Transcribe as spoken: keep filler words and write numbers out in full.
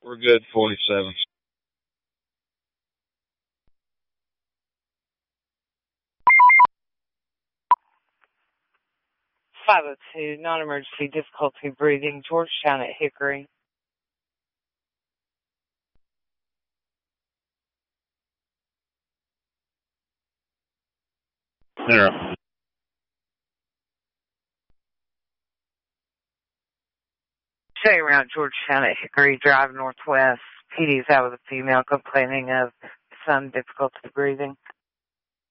We're good, forty-seven. five oh two, non-emergency, difficulty breathing, Georgetown at Hickory. Interrupt. Staying around Georgetown at Hickory Drive Northwest. P D is out with a female complaining of some difficulty breathing.